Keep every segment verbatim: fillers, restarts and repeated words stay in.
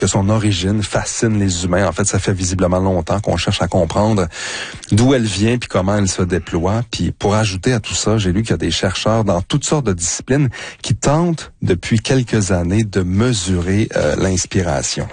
que son origine fascine les humains. En fait, ça fait visiblement longtemps qu'on cherche à comprendre d'où elle vient puis comment elle se déploie. Puis pour ajouter à tout ça, j'ai lu qu'il y a des chercheurs dans toutes sortes de disciplines qui tentent depuis quelques années de mesurer euh, l'inspiration.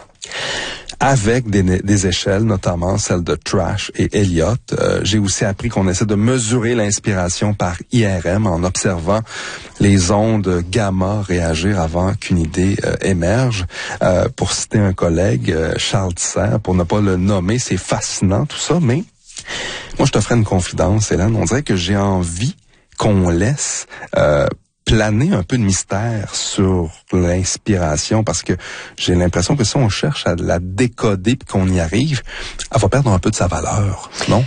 Avec des, des échelles, notamment celle de Trash et Elliott. Euh, j'ai aussi appris qu'on essaie de mesurer l'inspiration par I R M en observant les ondes gamma réagir avant qu'une idée euh, émerge. Euh, pour citer un collègue, euh, Charles Tisser, pour ne pas le nommer, c'est fascinant tout ça, mais moi je te ferai une confidence, Hélène. On dirait que j'ai envie qu'on laisse euh, planer un peu de mystère sur l'inspiration, parce que j'ai l'impression que si on cherche à la décoder puis qu'on y arrive, elle va perdre un peu de sa valeur, non?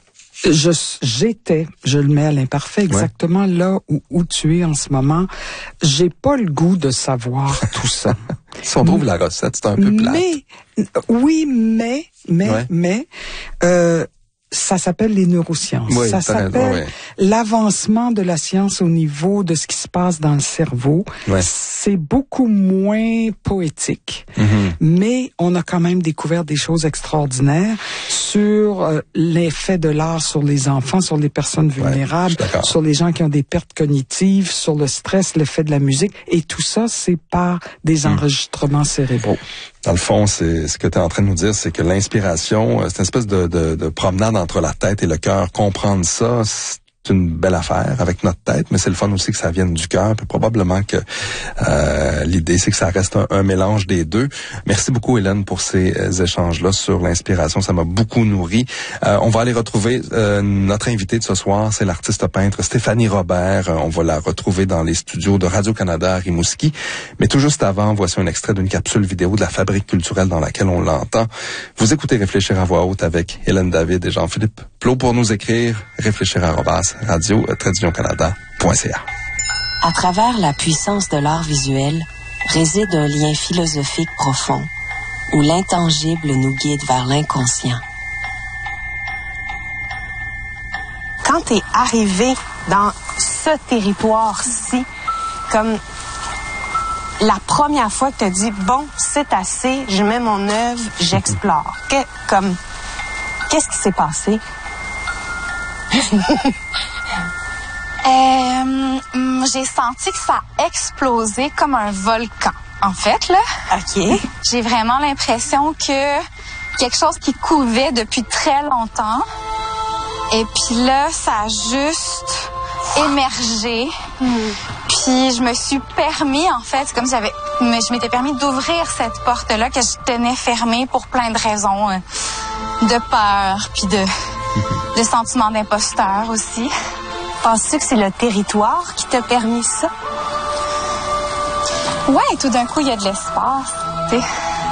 Je, j'étais, je le mets à l'imparfait, exactement ouais. là où, où tu es en ce moment. J'ai pas le goût de savoir tout ça. Si on trouve la recette, c'est un peu plate. Mais, oui, mais, mais, ouais. mais, euh, ça s'appelle les neurosciences. Oui, ça s'appelle ouais. l'avancement de la science au niveau de ce qui se passe dans le cerveau. Ouais. C'est beaucoup moins poétique, mm-hmm. mais on a quand même découvert des choses extraordinaires sur euh, l'effet de l'art sur les enfants, sur les personnes vulnérables, ouais, sur les gens qui ont des pertes cognitives, sur le stress, l'effet de la musique. Et tout ça, c'est par des mm. enregistrements cérébraux. Dans le fond, c'est ce que tu es en train de nous dire, c'est que l'inspiration, c'est une espèce de, de, de promenade entre la tête et le cœur. Comprendre ça, c'est une belle affaire avec notre tête, mais c'est le fun aussi que ça vienne du cœur. Puis probablement que euh, l'idée, c'est que ça reste un, un mélange des deux. Merci beaucoup, Hélène, pour ces euh, échanges-là sur l'inspiration. Ça m'a beaucoup nourri. Euh, on va aller retrouver euh, notre invitée de ce soir, c'est l'artiste peintre Stéphanie Robert. Euh, on va la retrouver dans les studios de Radio-Canada à Rimouski. Mais tout juste avant, voici un extrait d'une capsule vidéo de la Fabrique culturelle dans laquelle on l'entend. Vous écoutez Réfléchir à voix haute avec Hélène David et Jean-Philippe Plot pour nous écrire réfléchir à radio tiret canada point c a. À travers la puissance de l'art visuel réside un lien philosophique profond où l'intangible nous guide vers l'inconscient. Quand t'es arrivé dans ce territoire-ci, comme la première fois que t'as dit « Bon, c'est assez, je mets mon œuvre, j'explore. » Que, comme, qu'est-ce qui s'est passé? Euh, j'ai senti que ça a explosé comme un volcan, en fait, là. OK. J'ai vraiment l'impression que quelque chose qui couvait depuis très longtemps. Et puis là, ça a juste émergé. Mm. Puis je me suis permis, en fait, c'est comme si j'avais, je m'étais permis d'ouvrir cette porte-là que je tenais fermée pour plein de raisons. De peur, puis de, de sentiment d'imposteur aussi. Penses-tu que c'est le territoire qui t'a permis ça? Ouais, tout d'un coup, il y a de l'espace. T'sais.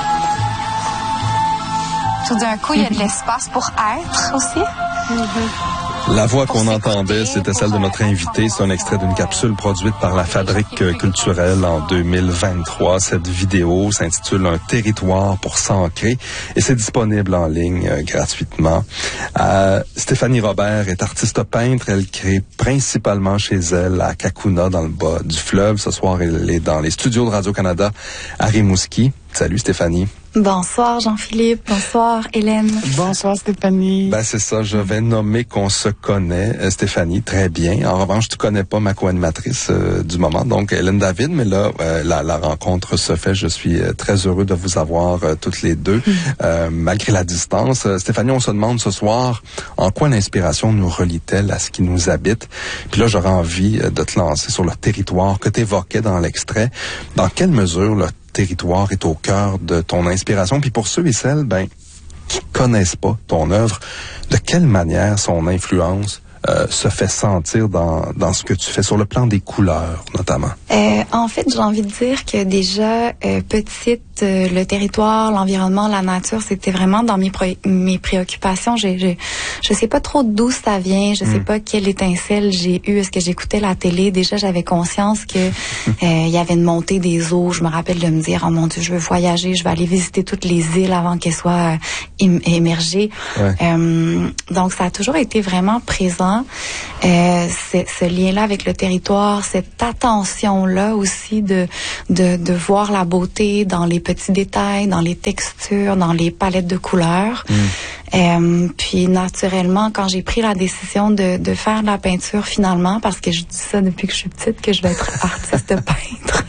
Tout d'un coup, il y a de l'espace pour être aussi. Mm-hmm. La voix qu'on entendait, c'était celle de notre invité. C'est un extrait d'une capsule produite par la Fabrique culturelle en deux mille vingt-trois. Cette vidéo s'intitule « Un territoire pour s'ancrer » et c'est disponible en ligne euh, gratuitement. Euh, Stéphanie Robert est artiste peintre. Elle crée principalement chez elle à Kakuna, dans le bas du fleuve. Ce soir, elle est dans les studios de Radio-Canada à Rimouski. Salut Stéphanie. Bonsoir Jean-Philippe, bonsoir Hélène. Bonsoir Stéphanie. Ben c'est ça, je vais nommer qu'on se connaît, Stéphanie, très bien. En revanche, tu connais pas ma co-animatrice euh, du moment, donc Hélène David, mais là, euh, la, la rencontre se fait. Je suis euh, très heureux de vous avoir euh, toutes les deux, mmh. euh, malgré la distance. Euh, Stéphanie, on se demande ce soir, en quoi l'inspiration nous relie-t-elle à ce qui nous habite? Puis là, j'aurais envie euh, de te lancer sur le territoire que tu évoquais dans l'extrait. Dans quelle mesure le territoire est au cœur de ton inspiration? Puis pour ceux et celles, ben, qui connaissent pas ton œuvre, de quelle manière son influence euh, se fait sentir dans, dans ce que tu fais, sur le plan des couleurs, notamment? Euh, en fait, j'ai envie de dire que déjà, euh, petite, euh, le territoire, l'environnement, la nature, c'était vraiment dans mes, pré- mes préoccupations. J'ai, j'ai, je sais pas trop d'où ça vient, je sais mm. pas quelle étincelle j'ai eue. Est-ce que j'écoutais la télé? Déjà, j'avais conscience que euh, il y avait une montée des eaux. Je me rappelle de me dire, oh mon Dieu, je veux voyager, je vais aller visiter toutes les îles avant qu'elles soient euh, im- émergées. Ouais. Euh, donc, ça a toujours été vraiment présent. Euh, ce lien-là avec le territoire, cette attention-là aussi de, de, de voir la beauté dans les petits détails, dans les textures, dans les palettes de couleurs. Mm. Euh, puis naturellement, quand j'ai pris la décision de, de faire de la peinture finalement, parce que je dis ça depuis que je suis petite, que je vais être artiste peintre,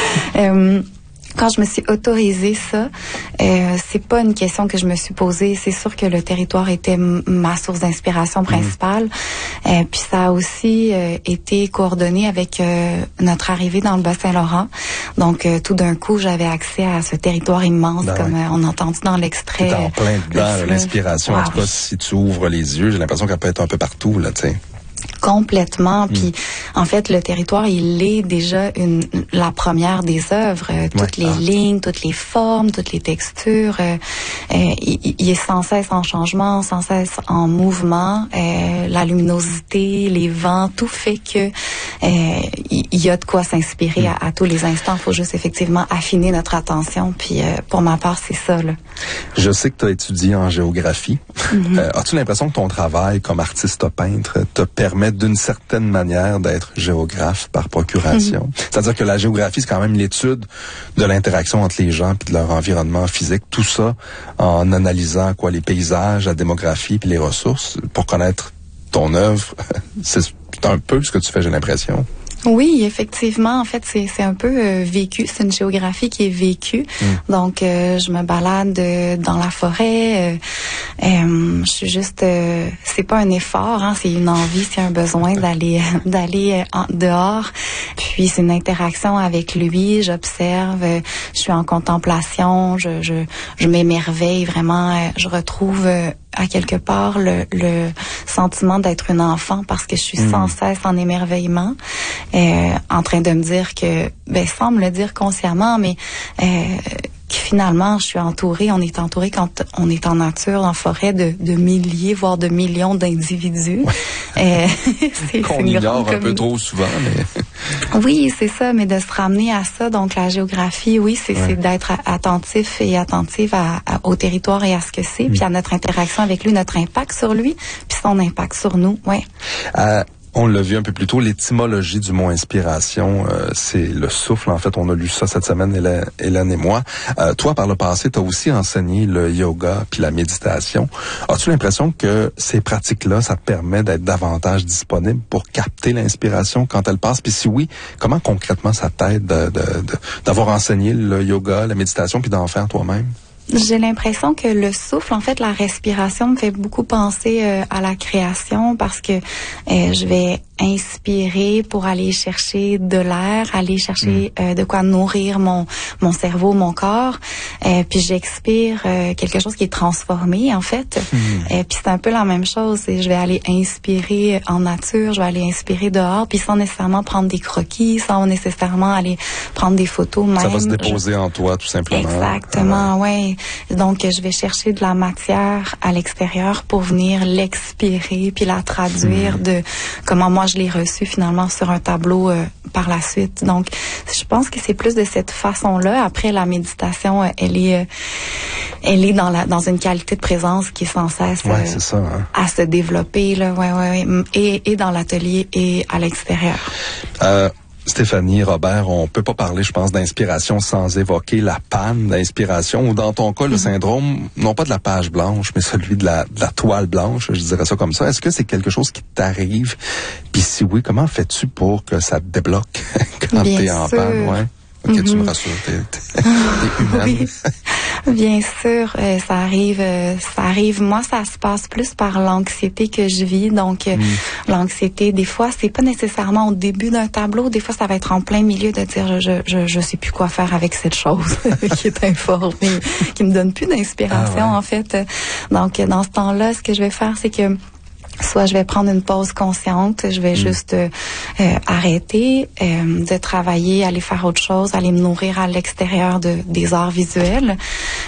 euh, quand je me suis autorisée ça, euh, c'est pas une question que je me suis posée. C'est sûr que le territoire était m- ma source d'inspiration principale. Mmh. Euh, puis ça a aussi euh, été coordonné avec euh, notre arrivée dans le Bas-Saint-Laurent. Donc euh, tout d'un coup, j'avais accès à ce territoire immense, ben comme ouais. euh, on a entendu dans l'extrait. T'es en plein dedans, l'inspiration. Wow. En tout cas, si tu ouvres les yeux, j'ai l'impression qu'elle peut être un peu partout, là, tu sais. Complètement. Puis, mmh. en fait, le territoire, il est déjà une la première des œuvres. Euh, toutes ouais. les ah. lignes, toutes les formes, toutes les textures. Euh, euh, il, il est sans cesse en changement, sans cesse en mouvement. Euh, la luminosité, les vents, tout fait que euh, il, il y a de quoi s'inspirer mmh. à, à tous les instants. Il faut juste effectivement affiner notre attention. Puis, euh, pour ma part, c'est ça, là. Je sais que tu as étudié en géographie. Mmh. Euh, as-tu l'impression que ton travail comme artiste peintre te permet d'une certaine manière d'être géographe par procuration? Mmh. C'est-à-dire que la géographie, c'est quand même l'étude de l'interaction entre les gens puis de leur environnement physique. Tout ça en analysant quoi, les paysages, la démographie puis les ressources pour connaître ton œuvre. C'est un peu ce que tu fais, j'ai l'impression. Oui, effectivement. En fait, c'est c'est un peu euh, vécu. C'est une géographie qui est vécue. Mm. Donc, euh, je me balade euh, dans la forêt. Euh, euh, je suis juste. Euh, c'est pas un effort, hein. C'est une envie, c'est un besoin d'aller d'aller euh, en, dehors. Puis c'est une interaction avec lui. J'observe. Euh, je suis en contemplation. Je je je m'émerveille vraiment. Euh, je retrouve. Euh, à quelque part le, le sentiment d'être une enfant parce que je suis mmh. sans cesse en émerveillement, euh, en train de me dire que, ben sans me le dire consciemment, mais euh, que finalement je suis entourée, on est entouré quand on est en nature, en forêt, de, de milliers, voire de millions d'individus. Ouais. Euh, c'est, Qu'on c'est ignore un peu trop souvent, mais... Oui, c'est ça, mais de se ramener à ça, donc la géographie, oui, c'est, ouais. c'est d'être attentif et attentive à, à, au territoire et à ce que c'est, mmh. puis à notre interaction avec lui, notre impact sur lui, puis son impact sur nous, oui. Euh, on l'a vu un peu plus tôt, l'étymologie du mot inspiration, euh, c'est le souffle. En fait, on a lu ça cette semaine, Hélène, Hélène et moi. Euh, toi, par le passé, tu as aussi enseigné le yoga puis la méditation. As-tu l'impression que ces pratiques-là, ça te permet d'être davantage disponible pour capter l'inspiration quand elle passe? Puis si oui, comment concrètement ça t'aide de, de, de, d'avoir enseigné le yoga, la méditation, puis d'en faire toi-même? J'ai l'impression que le souffle, en fait, la respiration me fait beaucoup penser euh, à la création parce que euh, je vais inspirer pour aller chercher de l'air, aller chercher euh, de quoi nourrir mon mon cerveau, mon corps. Euh, puis j'expire euh, quelque chose qui est transformé, en fait. Mmh. Euh, puis c'est un peu la même chose. Je vais aller inspirer en nature, je vais aller inspirer dehors, puis sans nécessairement prendre des croquis, sans nécessairement aller prendre des photos même. Ça va se déposer je... en toi, tout simplement. Exactement, ouais. Donc, je vais chercher de la matière à l'extérieur pour venir l'expirer puis la traduire mmh. de comment moi je l'ai reçue finalement sur un tableau euh, par la suite. Donc, je pense que c'est plus de cette façon-là. Après, la méditation, euh, elle est, euh, elle est dans la dans une qualité de présence qui est sans cesse ouais, euh, c'est ça, hein. à se développer là, ouais, ouais, ouais. Et, et dans l'atelier et à l'extérieur. Euh... Stéphanie, Robert, on peut pas parler, je pense, d'inspiration sans évoquer la panne d'inspiration ou dans ton cas, le mm-hmm. syndrome, non pas de la page blanche, mais celui de la, de la toile blanche, je dirais ça comme ça. Est-ce que c'est quelque chose qui t'arrive? Puis si oui, comment fais-tu pour que ça te débloque quand Bien t'es en sûr. panne? Ouais. Ok, mm-hmm. tu me rassures, t'es, t'es, t'es humaine. Oui. Bien sûr, euh, ça arrive, euh, ça arrive. Moi, ça se passe plus par l'anxiété que je vis. Donc, euh, mm. l'anxiété, des fois, c'est pas nécessairement au début d'un tableau. Des fois, ça va être en plein milieu de dire, je, je, je sais plus quoi faire avec cette chose qui est informée, qui me donne plus d'inspiration, ah ouais. en fait. Donc, dans ce temps-là, ce que je vais faire, c'est que soit je vais prendre une pause consciente, je vais mmh. juste euh, euh, arrêter euh, de travailler, aller faire autre chose, aller me nourrir à l'extérieur de, des arts visuels.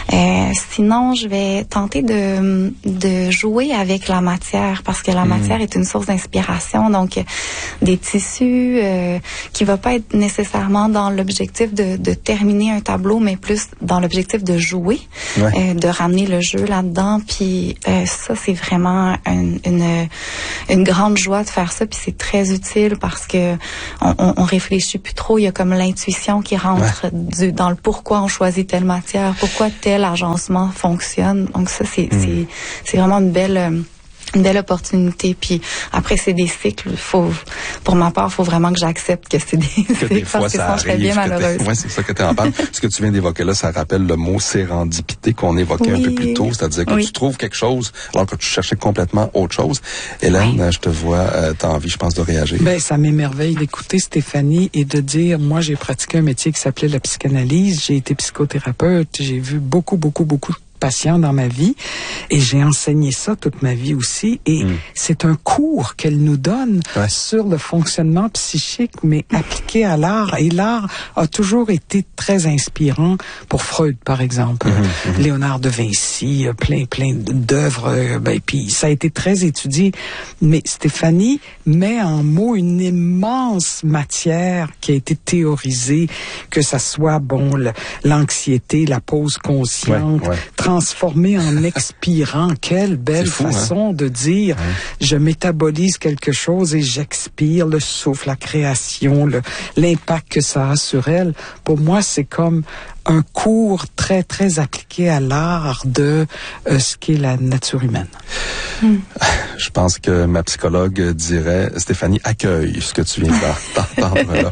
Euh, sinon, je vais tenter de, de jouer avec la matière parce que la mmh. matière est une source d'inspiration. Donc, des tissus euh, qui va pas être nécessairement dans l'objectif de, de terminer un tableau, mais plus dans l'objectif de jouer, ouais. euh, de ramener le jeu là-dedans. Puis euh, ça, c'est vraiment une, une, une grande joie de faire ça. Puis c'est très utile parce que on, on, on réfléchit plus trop. Il y a comme l'intuition qui rentre ouais. du, dans le pourquoi on choisit telle matière, pourquoi tel agencement fonctionne. Donc ça, c'est, mmh. c'est, c'est vraiment une belle... Euh, une belle opportunité. Puis après, c'est des cycles. Faut, pour ma part, il faut vraiment que j'accepte que c'est des que des fois, ça arrive, je serais bien malheureuse. Oui, c'est ça que tu en parles. Ce que tu viens d'évoquer là, ça rappelle le mot sérendipité qu'on évoquait oui. un peu plus tôt. C'est-à-dire que oui. tu trouves quelque chose alors que tu cherchais complètement autre chose. Hélène, oui. je te vois, euh, tu as envie, je pense, de réagir. Ben, ça m'émerveille d'écouter Stéphanie et de dire, moi, j'ai pratiqué un métier qui s'appelait la psychanalyse. J'ai été psychothérapeute. J'ai vu beaucoup, beaucoup, beaucoup de patients dans ma vie et j'ai enseigné ça toute ma vie aussi et mmh. c'est un cours qu'elle nous donne ouais. sur le fonctionnement psychique mais appliqué à l'art et l'art a toujours été très inspirant pour Freud par exemple, mmh, mmh. Léonard de Vinci, plein plein d'œuvres ben puis ça a été très étudié mais Stéphanie met en mots une immense matière qui a été théorisée que ça soit bon le, l'anxiété, la pause consciente, ouais, ouais. transformé en expirant. Quelle belle fou, façon hein? de dire ouais. je métabolise quelque chose et j'expire le souffle, la création, le, l'impact que ça a sur elle. Pour moi, c'est comme un cours très, très appliqué à l'art de euh, ce qu'est la nature humaine. Mm. Je pense que ma psychologue dirait, Stéphanie, accueille ce que tu viens d'entendre là.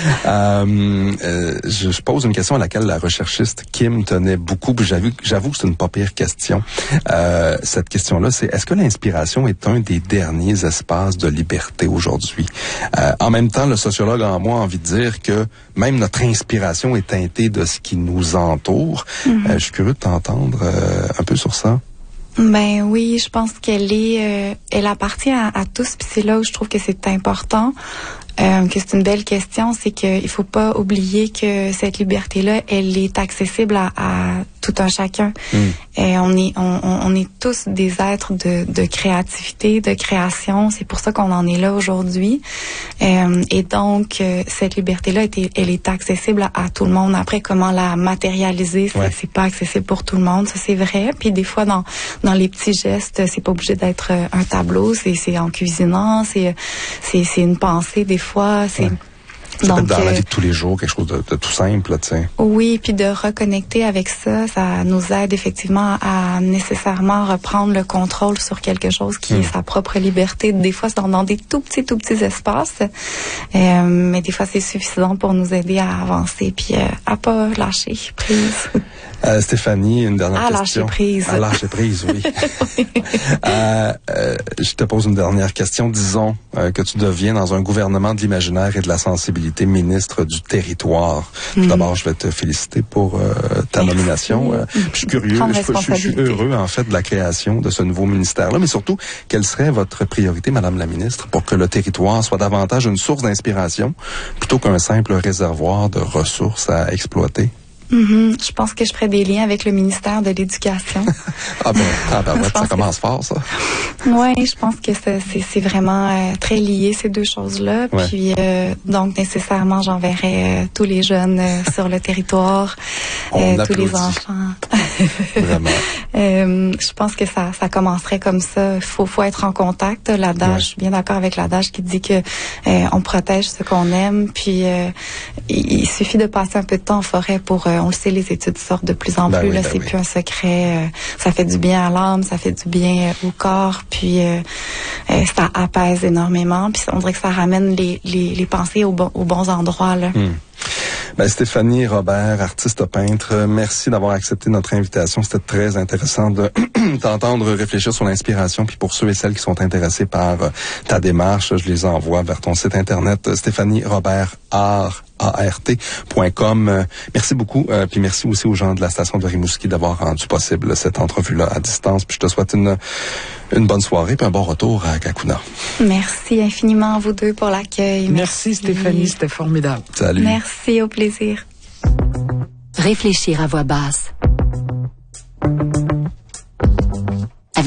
euh, euh, je, je pose une question à laquelle la recherchiste Kim tenait beaucoup, puis j'avoue, j'avoue que c'est une pas pire question. Euh, cette question-là, c'est est-ce que l'inspiration est un des derniers espaces de liberté aujourd'hui? Euh, en même temps, le sociologue en moi a envie de dire que même notre inspiration est teintée de ce qui nous entoure. Mm-hmm. Euh, je suis curieux de t'entendre euh, un peu sur ça. Ben oui, je pense qu'elle est, euh, elle appartient à, à tous, puis c'est là où je trouve que c'est important, euh, que c'est une belle question, c'est qu'il faut pas oublier que cette liberté-là, elle est accessible à, à tout un chacun. Mm. Et on est, on, on est tous des êtres de, de créativité, de création. C'est pour ça qu'on en est là aujourd'hui. Euh, et donc, euh, cette liberté-là, elle, elle est accessible à, à tout le monde. Après, comment la matérialiser, c'est, ouais. c'est pas accessible pour tout le monde, ça c'est vrai. Puis des fois, dans dans les petits gestes, c'est pas obligé d'être un tableau. C'est, c'est en cuisinant, c'est, c'est, c'est une pensée des fois. C'est ouais. Ça peut être dans euh, la vie de tous les jours, quelque chose de, de tout simple, tu sais. Oui, puis de reconnecter avec ça, ça nous aide effectivement à nécessairement reprendre le contrôle sur quelque chose qui mmh. est sa propre liberté. Des fois, c'est dans des tout petits, tout petits espaces, euh, mais des fois, c'est suffisant pour nous aider à avancer puis euh, à pas lâcher prise. Euh, Stéphanie, une dernière à question. À lâcher prise. À lâcher prise, oui. oui. euh, euh, je te pose une dernière question. Disons euh, que tu deviens dans un gouvernement de l'imaginaire et de la sensibilité ministre du territoire. Mmh. D'abord, je vais te féliciter pour euh, ta Merci. nomination. Euh, je suis curieux, je, je, je suis heureux en fait de la création de ce nouveau ministère-là, mais surtout, quelle serait votre priorité, Madame la ministre, pour que le territoire soit davantage une source d'inspiration plutôt qu'un simple réservoir de ressources à exploiter? Mm-hmm. Je pense que je ferais des liens avec le ministère de l'Éducation. ah ben, ah ben ouais, ça commence que... fort, ça. Oui, je pense que c'est, c'est, c'est vraiment euh, très lié, ces deux choses-là. Ouais. Puis, euh, donc, nécessairement, j'enverrai euh, tous les jeunes euh, sur le territoire, euh, tous les enfants. Vraiment. euh, je pense que ça, ça commencerait comme ça. Il faut, faut être en contact. L'adage, ouais. je suis bien d'accord avec l'adage qui dit que euh, on protège ce qu'on aime. Puis, euh, il, il suffit de passer un peu de temps en forêt pour... Euh, on le sait, les études sortent de plus en ben plus. Oui, là, ben c'est oui. plus un secret. Euh, ça fait du bien à l'âme, ça fait du bien euh, au corps, puis euh, euh, ça apaise énormément. Puis on dirait que ça ramène les, les, les pensées au bon, aux bons endroits. Là. Hmm. Ben, Stéphanie Robert, artiste peintre, merci d'avoir accepté notre invitation. C'était très intéressant de t'entendre réfléchir sur l'inspiration. Puis pour ceux et celles qui sont intéressés par euh, ta démarche, je les envoie vers ton site internet Stéphanie Robert Art. A R T point com. Euh, merci beaucoup. Euh, puis merci aussi aux gens de la station de Rimouski d'avoir rendu possible cette entrevue-là à distance. Puis je te souhaite une, une bonne soirée puis un bon retour à Kakuna. Merci infiniment à vous deux pour l'accueil. Merci, merci Stéphanie, c'était formidable. Salut. Merci, au plaisir. Réfléchir à voix basse.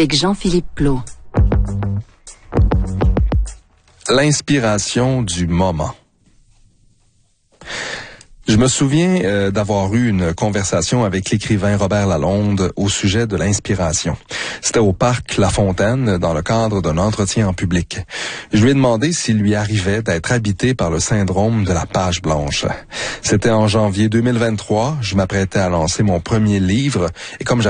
avec Jean-Philippe Plot. L'inspiration du moment. Je me souviens euh, d'avoir eu une conversation avec l'écrivain Robert Lalonde au sujet de l'inspiration. C'était au parc La Fontaine, dans le cadre d'un entretien en public. Je lui ai demandé s'il lui arrivait d'être habité par le syndrome de la page blanche. C'était en janvier deux mille vingt-trois, je m'apprêtais à lancer mon premier livre, et comme j'avais